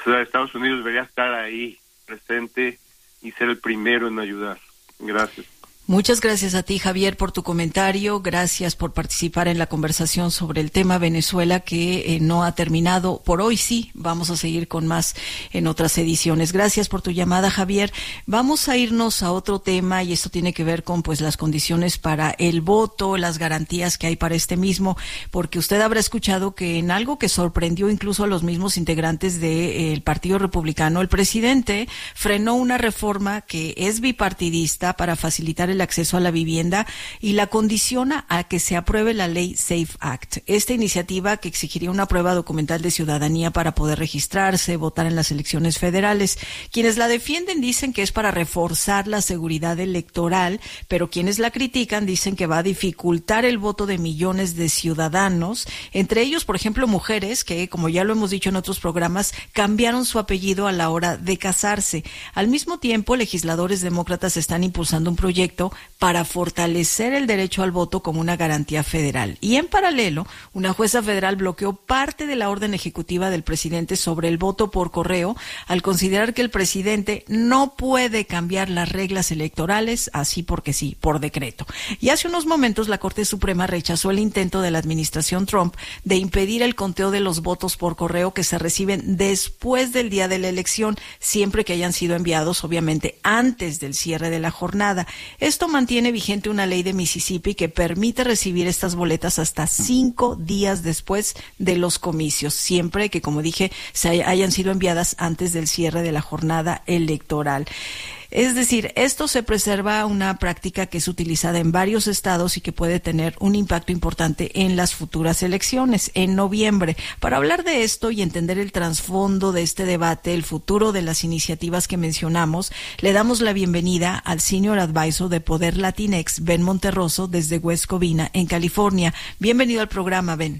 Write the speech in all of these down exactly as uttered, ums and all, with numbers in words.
Estados Unidos debería estar ahí presente y ser el primero en ayudar. Gracias. Muchas gracias a ti, Javier, por tu comentario. Gracias por participar en la conversación sobre el tema Venezuela, que eh, no ha terminado por hoy. Sí, vamos a seguir con más en otras ediciones. Gracias por tu llamada, Javier. Vamos a irnos a otro tema, y esto tiene que ver con pues las condiciones para el voto, las garantías que hay para este mismo, porque usted habrá escuchado que en algo que sorprendió incluso a los mismos integrantes del Partido Republicano, el presidente frenó una reforma que es bipartidista para facilitar el acceso a la vivienda y la condiciona a que se apruebe la ley SAFE Act. Esta iniciativa, que exigiría una prueba documental de ciudadanía para poder registrarse, votar en las elecciones federales. Quienes la defienden dicen que es para reforzar la seguridad electoral, pero quienes la critican dicen que va a dificultar el voto de millones de ciudadanos, entre ellos, por ejemplo, mujeres que, como ya lo hemos dicho en otros programas, cambiaron su apellido a la hora de casarse. Al mismo tiempo, legisladores demócratas están impulsando un proyecto para fortalecer el derecho al voto como una garantía federal. Y en paralelo, una jueza federal bloqueó parte de la orden ejecutiva del presidente sobre el voto por correo, al considerar que el presidente no puede cambiar las reglas electorales así porque sí, por decreto. Y hace unos momentos la Corte Suprema rechazó el intento de la administración Trump de impedir el conteo de los votos por correo que se reciben después del día de la elección, siempre que hayan sido enviados, obviamente, antes del cierre de la jornada. Esto mantiene vigente una ley de Mississippi que permite recibir estas boletas hasta cinco días después de los comicios, siempre que, como dije, se hayan sido enviadas antes del cierre de la jornada electoral. Es decir, esto se preserva una práctica que es utilizada en varios estados y que puede tener un impacto importante en las futuras elecciones en noviembre. Para hablar de esto y entender el trasfondo de este debate, el futuro de las iniciativas que mencionamos, le damos la bienvenida al Senior Advisor de Poder Latinx, Ben Monterroso, desde West Covina, en California. Bienvenido al programa, Ben.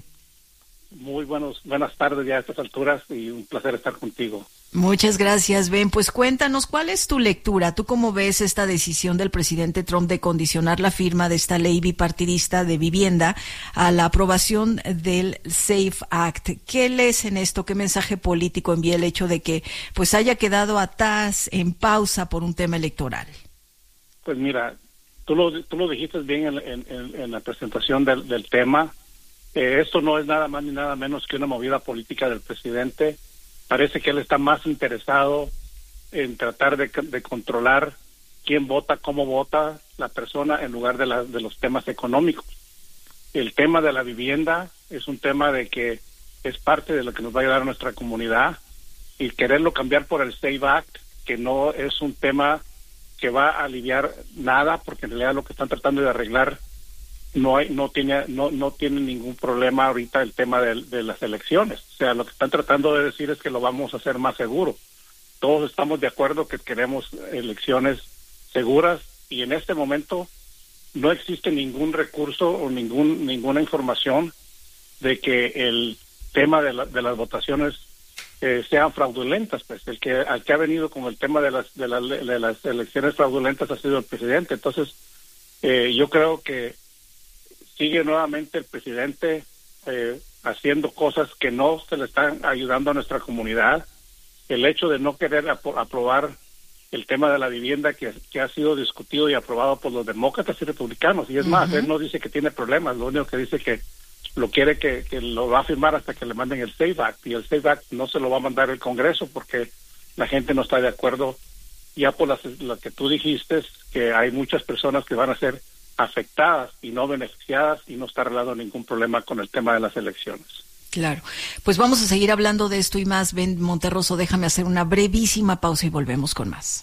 Muy buenos, buenas tardes ya a estas alturas y un placer estar contigo. Muchas gracias, Ben. Pues cuéntanos, ¿cuál es tu lectura? ¿Tú cómo ves esta decisión del presidente Trump de condicionar la firma de esta ley bipartidista de vivienda a la aprobación del SAFE Act? ¿Qué lees en esto? ¿Qué mensaje político envía el hecho de que pues haya quedado atrás, en pausa por un tema electoral? Pues mira, tú lo, tú lo dijiste bien en, en, en la presentación del, del tema. Eh, esto no es nada más ni nada menos que una movida política del presidente. Parece que él está más interesado en tratar de, de controlar quién vota, cómo vota la persona, en lugar de, la, de los temas económicos. El tema de la vivienda es un tema de que es parte de lo que nos va a ayudar a nuestra comunidad, y quererlo cambiar por el SAFE Act, que no es un tema que va a aliviar nada, porque en realidad lo que están tratando de arreglar no hay, no tiene, no, no tiene ningún problema ahorita el tema de, de las elecciones. O sea, lo que están tratando de decir es que lo vamos a hacer más seguro. Todos estamos de acuerdo que queremos elecciones seguras, y en este momento no existe ningún recurso o ningún ninguna información de que el tema de, la, de las votaciones eh, sean fraudulentas. Pues el que al que ha venido con el tema de las de, la, de las elecciones fraudulentas ha sido el presidente. Entonces, eh, yo creo que sigue nuevamente el presidente eh, haciendo cosas que no se le están ayudando a nuestra comunidad. El hecho de no querer apro- aprobar el tema de la vivienda que, que ha sido discutido y aprobado por los demócratas y republicanos. Y es uh-huh. más, él no dice que tiene problemas, lo único que dice que lo quiere que, que lo va a firmar hasta que le manden el SAFE Act. Y el SAFE Act no se lo va a mandar el Congreso porque la gente no está de acuerdo, ya por las, lo que tú dijiste, que hay muchas personas que van a ser afectadas y no beneficiadas, y no está arreglando ningún problema con el tema de las elecciones. Claro, pues vamos a seguir hablando de esto y más. Ben Monterroso, déjame hacer una brevísima pausa y volvemos con más.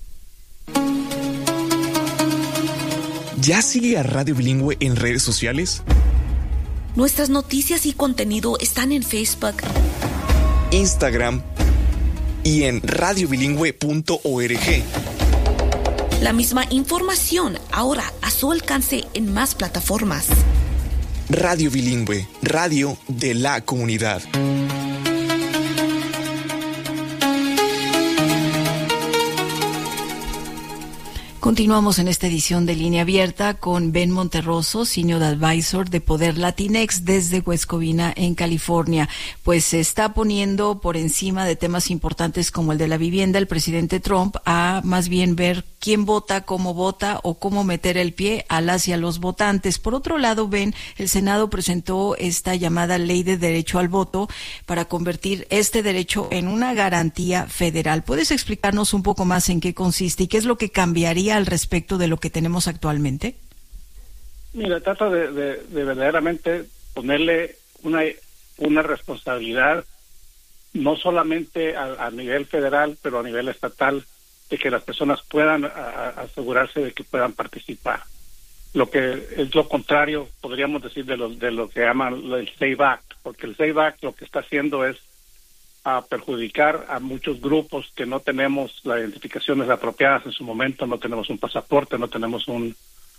¿Ya sigue a Radio Bilingüe en redes sociales? Nuestras noticias y contenido están en Facebook, Instagram y en radio bilingüe punto org. La misma información ahora a su alcance en más plataformas. Radio Bilingüe, radio de la comunidad. Continuamos en esta edición de Línea Abierta con Ben Monterroso, Senior Advisor de Poder Latinex desde West Covina, en California. Pues se está poniendo por encima de temas importantes como el de la vivienda el presidente Trump a más bien ver quién vota, cómo vota o cómo meter el pie a las y a los votantes. Por otro lado, Ben, el Senado presentó esta llamada Ley de Derecho al Voto para convertir este derecho en una garantía federal. ¿Puedes explicarnos un poco más en qué consiste y qué es lo que cambiaría al respecto de lo que tenemos actualmente? Mira, trata de, de, de verdaderamente ponerle una, una responsabilidad no solamente a, a nivel federal, pero a nivel estatal, de que las personas puedan a, a asegurarse de que puedan participar. Lo que es lo contrario, podríamos decir, de lo, de lo que llaman el SAVE Act, porque el SAVE Act lo que está haciendo es a perjudicar a muchos grupos que no tenemos las identificaciones apropiadas en su momento, no tenemos un pasaporte, no tenemos un,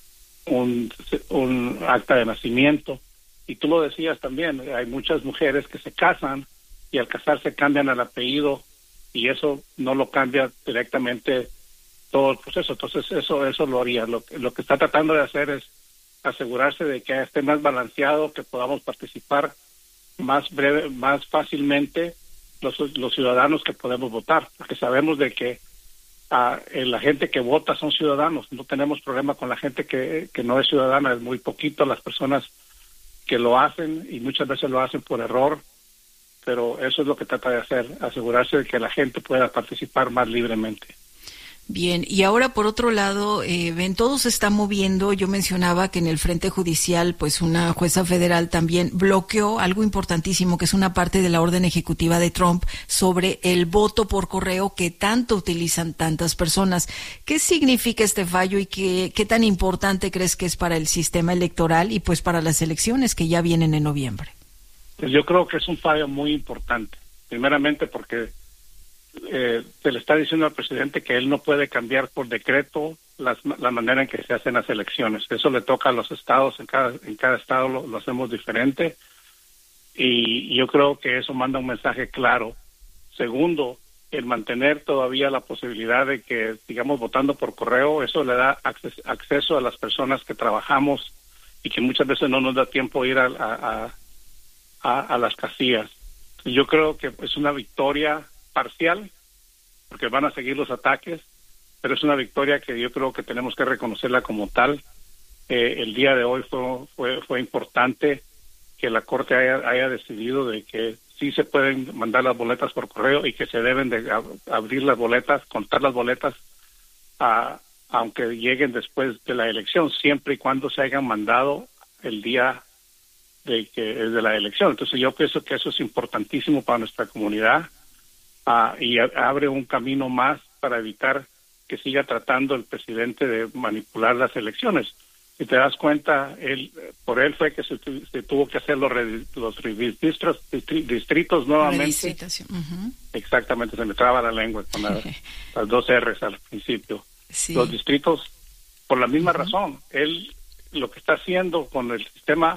un, un acta de nacimiento. Y tú lo decías también, hay muchas mujeres que se casan y al casarse cambian el apellido y eso no lo cambia directamente todo el proceso. Entonces eso eso lo haría. Lo, lo que está tratando de hacer es asegurarse de que esté más balanceado, que podamos participar más breve, más fácilmente Los, los ciudadanos que podemos votar, porque sabemos de que uh, la gente que vota son ciudadanos, no tenemos problema con la gente que, que no es ciudadana, es muy poquito las personas que lo hacen y muchas veces lo hacen por error, pero eso es lo que trata de hacer, asegurarse de que la gente pueda participar más libremente. Bien, y ahora por otro lado, eh, ven, todo se está moviendo. Yo mencionaba que en el frente judicial, pues una jueza federal también bloqueó algo importantísimo, que es una parte de la orden ejecutiva de Trump sobre el voto por correo que tanto utilizan tantas personas. ¿Qué significa este fallo y qué, qué tan importante crees que es para el sistema electoral y pues para las elecciones que ya vienen en noviembre? Pues yo creo que es un fallo muy importante, primeramente porque Eh, se le está diciendo al presidente que él no puede cambiar por decreto las, la manera en que se hacen las elecciones. Eso le toca a los estados, en cada, en cada estado lo, lo hacemos diferente y yo creo que eso manda un mensaje claro. Segundo, el mantener todavía la posibilidad de que sigamos votando por correo, eso le da acces, acceso a las personas que trabajamos y que muchas veces no nos da tiempo ir a, a, a, a las casillas. Yo creo que es una victoria parcial, porque van a seguir los ataques, pero es una victoria que yo creo que tenemos que reconocerla como tal. Eh, el día de hoy fue, fue fue importante que la Corte haya, haya decidido de que sí se pueden mandar las boletas por correo y que se deben de ab- abrir las boletas, contar las boletas, a, aunque lleguen después de la elección, siempre y cuando se hayan mandado el día de que de la elección. Entonces yo pienso que eso es importantísimo para nuestra comunidad. Uh, y a, abre un camino más para evitar que siga tratando el presidente de manipular las elecciones. Si te das cuenta, él por él fue que se, se tuvo que hacer los, re, los distritos, distritos nuevamente. Uh-huh. Exactamente, se me traba la lengua con la, las dos R's al principio. Sí. Los distritos, por la misma uh-huh. razón, él lo que está haciendo con el sistema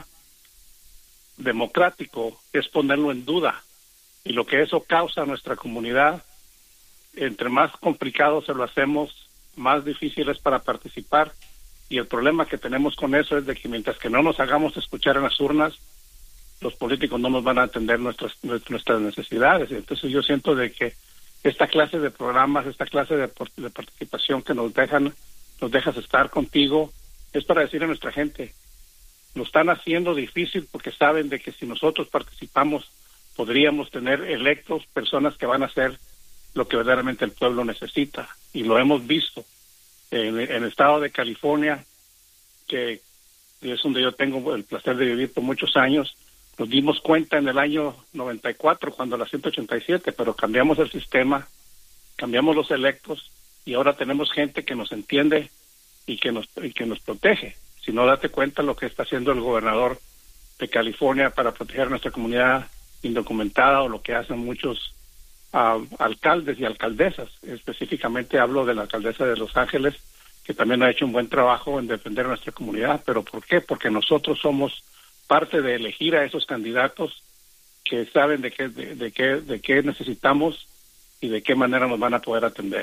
democrático es ponerlo en duda. Y lo que eso causa a nuestra comunidad, entre más complicado se lo hacemos, más difícil es para participar. Y el problema que tenemos con eso es de que mientras que no nos hagamos escuchar en las urnas, los políticos no nos van a atender nuestras nuestras necesidades. Entonces yo siento de que esta clase de programas, esta clase de, de participación que nos dejan, nos dejas estar contigo, es para decir a nuestra gente, lo están haciendo difícil porque saben de que si nosotros participamos, podríamos tener electos personas que van a hacer lo que verdaderamente el pueblo necesita. Y lo hemos visto en, en el estado de California, que es donde yo tengo el placer de vivir por muchos años. Nos dimos cuenta en el año noventa y cuatro, cuando la ciento ochenta y siete, pero cambiamos el sistema, cambiamos los electos, y ahora tenemos gente que nos entiende y que nos, y que nos protege. Si no, date cuenta lo que está haciendo el gobernador de California para proteger a nuestra comunidad indocumentada, o lo que hacen muchos uh, alcaldes y alcaldesas. Específicamente hablo de la alcaldesa de Los Ángeles, que también ha hecho un buen trabajo en defender a nuestra comunidad. ¿Pero por qué? Porque nosotros somos parte de elegir a esos candidatos que saben de qué de, de qué de qué necesitamos y de qué manera nos van a poder atender.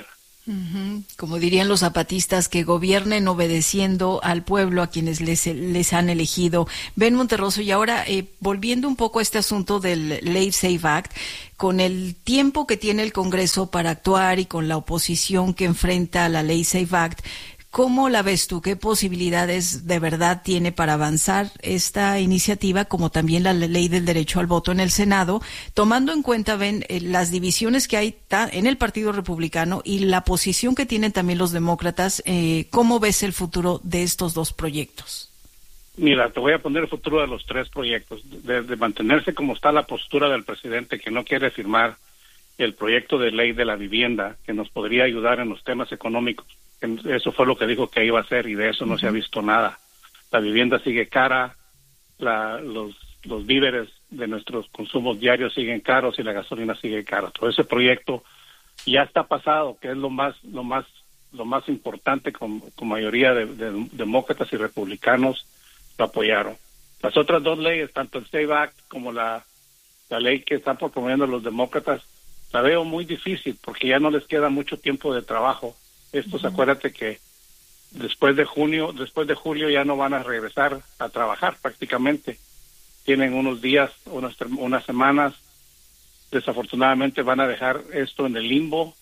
Uh-huh. Como dirían los zapatistas, que gobiernen obedeciendo al pueblo a quienes les, les han elegido. Ben Monterroso, y ahora eh, volviendo un poco a este asunto del Late Safe Act, con el tiempo que tiene el Congreso para actuar y con la oposición que enfrenta a la Ley Safe Act, ¿cómo la ves tú? ¿Qué posibilidades de verdad tiene para avanzar esta iniciativa, como también la ley del derecho al voto en el Senado, tomando en cuenta, ven, eh, las divisiones que hay ta- en el Partido Republicano y la posición que tienen también los demócratas? Eh, ¿Cómo ves el futuro de estos dos proyectos? Mira, te voy a poner el futuro de los tres proyectos. De, de mantenerse como está la postura del presidente, que no quiere firmar el proyecto de ley de la vivienda, que nos podría ayudar en los temas económicos. Eso fue lo que dijo que iba a hacer, y de eso no uh-huh. se ha visto nada. La vivienda sigue cara, la, los, los víveres de nuestros consumos diarios siguen caros y la gasolina sigue cara. Todo ese proyecto ya está pasado, que es lo más lo más lo más importante, con, con mayoría de, de demócratas y republicanos lo apoyaron. Las otras dos leyes, tanto el SAVE Act como la, la ley que están proponiendo los demócratas, la veo muy difícil porque ya no les queda mucho tiempo de trabajo. Estos, uh-huh. acuérdate que después de junio, después de julio ya no van a regresar a trabajar prácticamente. Tienen unos días, unas, unas semanas. Desafortunadamente van a dejar esto en el limbo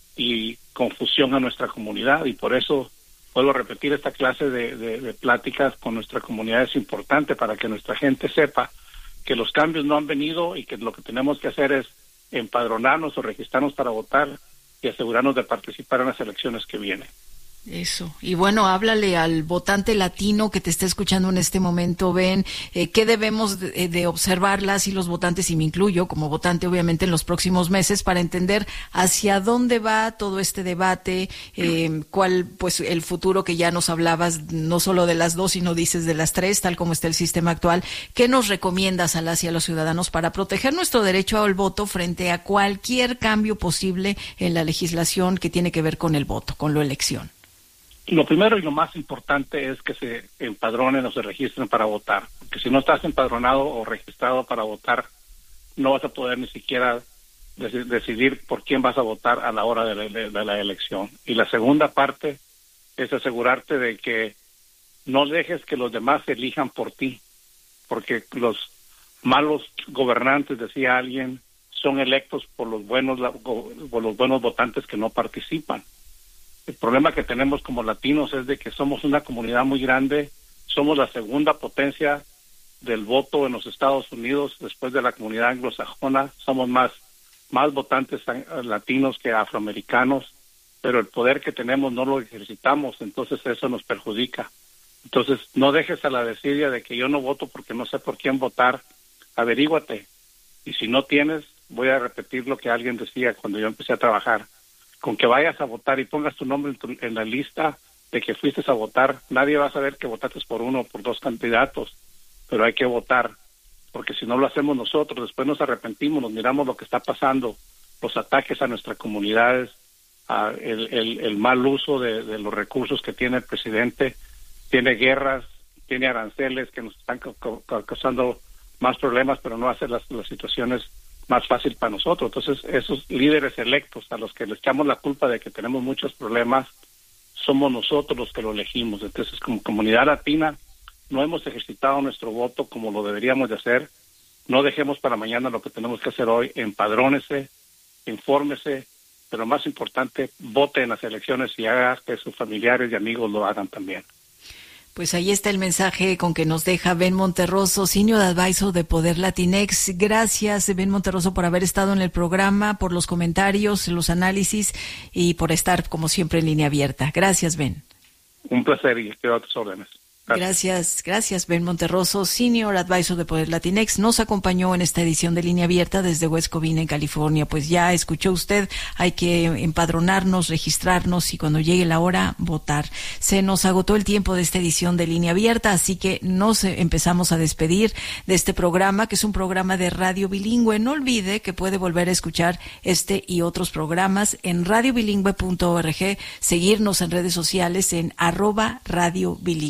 y confusión a nuestra comunidad, y por eso puedo repetir, esta clase de, de, de pláticas con nuestra comunidad es importante para que nuestra gente sepa que los cambios no han venido y que lo que tenemos que hacer es empadronarnos o registrarnos para votar y asegurarnos de participar en las elecciones que vienen. Eso. Y bueno, háblale al votante latino que te está escuchando en este momento, Ben, eh, ¿qué debemos de, de observarlas y los votantes, y me incluyo como votante obviamente, en los próximos meses, para entender hacia dónde va todo este debate, eh, cuál, pues, el futuro que ya nos hablabas, no solo de las dos, sino dices de las tres, tal como está el sistema actual? ¿Qué nos recomiendas a las y a los ciudadanos para proteger nuestro derecho al voto frente a cualquier cambio posible en la legislación que tiene que ver con el voto, con la elección? Lo primero y lo más importante es que se empadronen o se registren para votar, porque si no estás empadronado o registrado para votar, no vas a poder ni siquiera dec- decidir por quién vas a votar a la hora de la, de, de la elección. Y la segunda parte es asegurarte de que no dejes que los demás elijan por ti, porque los malos gobernantes, decía alguien, son electos por los buenos por los buenos votantes que no participan. El problema que tenemos como latinos es de que somos una comunidad muy grande, somos la segunda potencia del voto en los Estados Unidos después de la comunidad anglosajona, somos más, más votantes latinos que afroamericanos, pero el poder que tenemos no lo ejercitamos, entonces eso nos perjudica. Entonces no dejes a la desidia de que yo no voto porque no sé por quién votar, averíguate, y si no tienes, voy a repetir lo que alguien decía cuando yo empecé a trabajar: con que vayas a votar y pongas tu nombre en, tu, en la lista de que fuiste a votar, nadie va a saber que votaste por uno o por dos candidatos, pero hay que votar, porque si no lo hacemos nosotros, después nos arrepentimos, nos miramos lo que está pasando, los ataques a nuestras comunidades, a el, el, el mal uso de, de los recursos que tiene el presidente, tiene guerras, tiene aranceles que nos están ca- ca- causando más problemas, pero no hace las, las situaciones más fácil para nosotros. Entonces, esos líderes electos a los que les echamos la culpa de que tenemos muchos problemas, somos nosotros los que lo elegimos. Entonces, como comunidad latina, no hemos ejercitado nuestro voto como lo deberíamos de hacer. No dejemos para mañana lo que tenemos que hacer hoy. Empadrónese, infórmese, pero más importante, vote en las elecciones y haga que sus familiares y amigos lo hagan también. Pues ahí está el mensaje con que nos deja Ben Monterroso, Senior Advisor de Poder Latinex. Gracias, Ben Monterroso, por haber estado en el programa, por los comentarios, los análisis y por estar, como siempre, en línea abierta. Gracias, Ben. Un placer y quedo a tus órdenes. Gracias, gracias, Ben Monterroso, Senior Advisor de Poder Latinex. Nos acompañó en esta edición de Línea Abierta desde West Covina, en California. Pues ya escuchó usted, hay que empadronarnos, registrarnos y cuando llegue la hora, votar. Se nos agotó el tiempo de esta edición de Línea Abierta, así que nos empezamos a despedir de este programa, que es un programa de radio bilingüe. No olvide que puede volver a escuchar este y otros programas en radio bilingüe punto org, seguirnos en redes sociales en arroba radio bilingüe.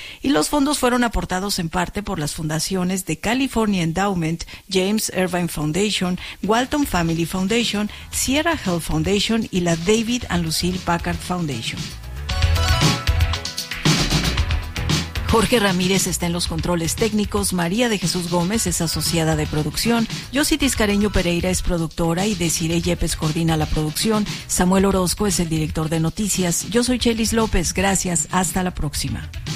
Y los fondos fueron aportados en parte por las fundaciones de California Endowment, James Irvine Foundation, Walton Family Foundation, Sierra Health Foundation y la David and Lucille Packard Foundation. Jorge Ramírez está en los controles técnicos, María de Jesús Gómez es asociada de producción, Yossi Tiscareño Pereira es productora y Desiree Yepes coordina la producción, Samuel Orozco es el director de noticias, yo soy Chelis López, gracias, hasta la próxima.